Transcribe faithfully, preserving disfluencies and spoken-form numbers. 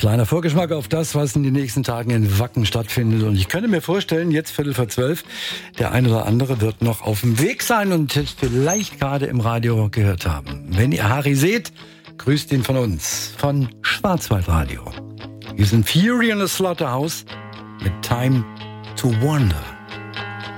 Kleiner Vorgeschmack auf das, was in den nächsten Tagen in Wacken stattfindet. Und ich könnte mir vorstellen, jetzt Viertel vor zwölf, der ein oder andere wird noch auf dem Weg sein und es vielleicht gerade im Radio gehört haben. Wenn ihr Harry seht, grüßt ihn von uns, von Schwarzwaldradio. Wir sind Fury in the Slaughterhouse mit Time to Wonder.